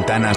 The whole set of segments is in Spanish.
ventanas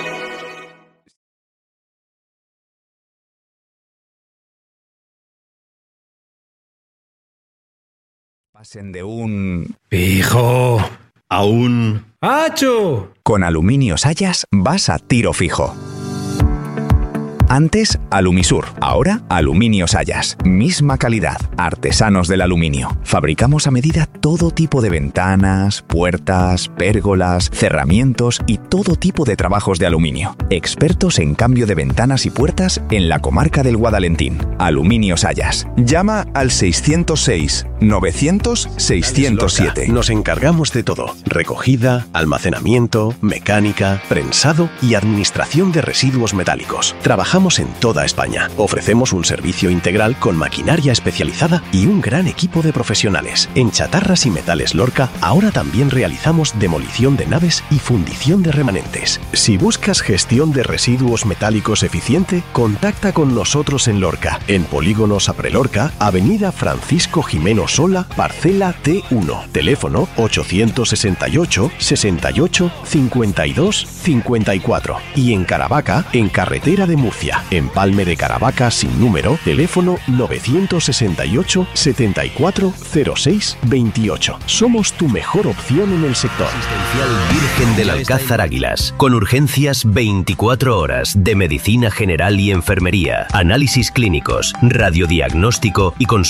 pasen de un Fijo a un ¡Hacho! Con Aluminio Sayas vas a tiro fijo. Antes, Alumisur. Ahora, Aluminio Sayas. Misma calidad. Artesanos del aluminio. Fabricamos a medida todo tipo de ventanas, puertas, pérgolas, cerramientos y todo tipo de trabajos de aluminio. Expertos en cambio de ventanas y puertas en la comarca del Guadalentín. Aluminio Sayas. Llama al 606 900 607. Nos encargamos de todo: recogida, almacenamiento, mecánica, prensado y administración de residuos metálicos. Trabajamos en toda España. Ofrecemos un servicio integral con maquinaria especializada y un gran equipo de profesionales. En Chatarras y Metales Lorca ahora también realizamos demolición de naves y fundición de remanentes. Si buscas gestión de residuos metálicos eficiente, contacta con nosotros en Lorca, en Polígono Saprelorca, Avenida Francisco Jimeno Sola, parcela T1, teléfono 868 68 52 54, y en Caravaca, en Carretera de Murcia, Empalme de Caravaca sin número, teléfono 968 74 06 28. Somos tu mejor opción en el sector. Asistencial Virgen del Alcázar Águilas, con urgencias 24 horas de medicina general y enfermería, análisis clínicos, radiodiagnóstico y consulta